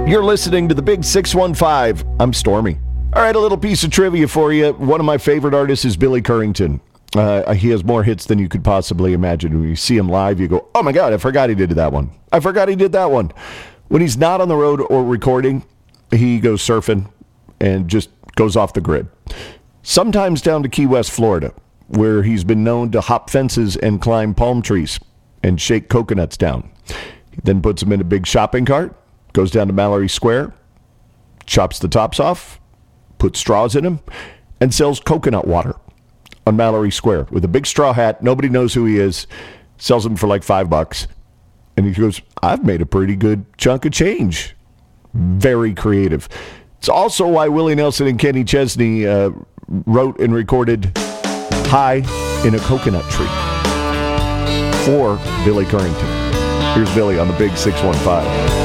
You're listening to the Big 615. I'm Stormy. All right, a little piece of trivia for you. One of my favorite artists is Billy Currington. He has more hits than you could possibly imagine. When you see him live, you go, oh my God, I forgot he did that one. I forgot he did that one. When he's not on the road or recording, he goes surfing and just goes off the grid. Sometimes down to Key West, Florida, where he's been known to hop fences and climb palm trees and shake coconuts down. He then puts them in a big shopping cart, goes down to Mallory Square, chops the tops off, puts straws in them, and sells coconut water on Mallory Square with a big straw hat. Nobody knows who he is. Sells them for like $5. And he goes, I've made a pretty good chunk of change. Very creative. It's also why Willie Nelson and Kenny Chesney wrote and recorded High in a Coconut Tree for Billy Currington. Here's Billy on the Big 615.